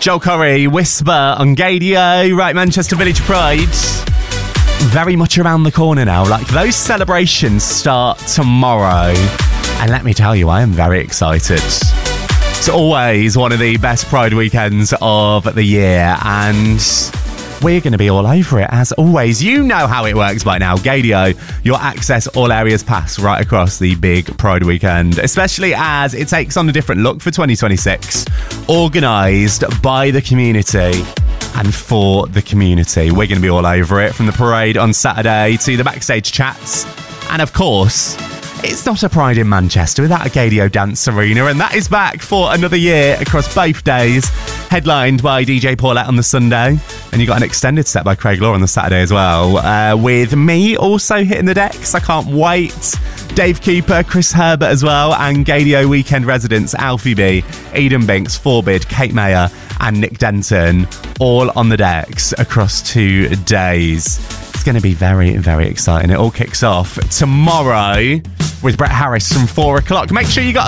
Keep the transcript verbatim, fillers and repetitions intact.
Joel Corry, Whisper on Gadio, right, Manchester Village Pride. Very much around the corner now. Like, those celebrations start tomorrow. And let me tell you, I am very excited. It's always one of the best Pride weekends of the year, and we're going to be all over it, as always. You know how it works by now. Gadio, your access all areas pass right across the big Pride weekend, especially as it takes on a different look for twenty twenty-six. Organised by the community and for the community. We're going to be all over it, from the parade on Saturday to the backstage chats. And of course, it's not a Pride in Manchester without a Gadio Dance Arena, and that is back for another year across both days, headlined by D J Paulette on the Sunday, and you got an extended set by Craig Law on the Saturday as well, uh, with me also hitting the decks. I can't wait. Dave Cooper, Chris Herbert as well, and Gadio weekend residents Alfie B, Eden Binks, Forbid, Kate Mayer and Nick Denton, all on the decks across two days. It's going to be very, very exciting. It all kicks off tomorrow with Brett Harris from four o'clock. Make sure you got